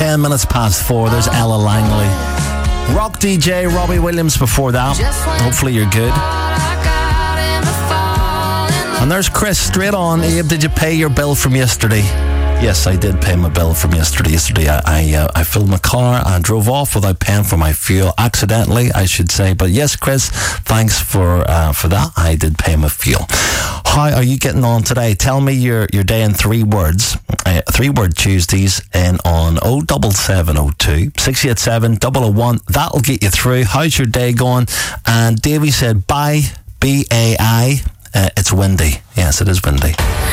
10 minutes past 4. There's Ella Langley. Rock DJ Robbie Williams before that. Hopefully you're good. And there's Chris straight on. Abe, did you pay your bill from yesterday? Yes, I did pay my bill from yesterday. Yesterday, I filled my car and drove off without paying for my fuel. Accidentally, I should say. But yes, Chris, thanks for that. I did pay my fuel. How are you getting on today? Tell me your day in 3 words. 3-word Tuesdays in on 07702 687 001. That'll get you through. How's your day going? And Davey said, bye, B-A-I. It's windy. Yes, it is windy.